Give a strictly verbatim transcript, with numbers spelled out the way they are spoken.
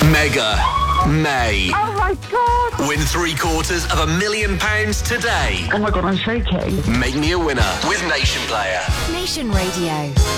Mega May. Oh my God! Win three quarters of a million pounds today. Oh my God, I'm shaking. Make me a winner with Nation Player. Nation Radio.